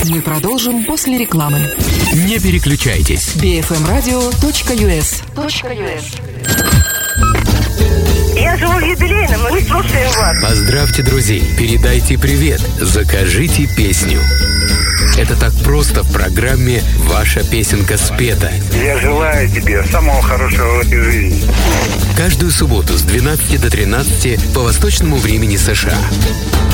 Мы продолжим после рекламы. Не переключайтесь. bfmradio.us. Я живу в юбилейном, мы слушаем вас. Поздравьте друзей, передайте привет, закажите песню. Это так просто в программе «Ваша песенка спета». Я желаю тебе самого хорошего в этой жизни. Каждую субботу с 12 до 13 по восточному времени США.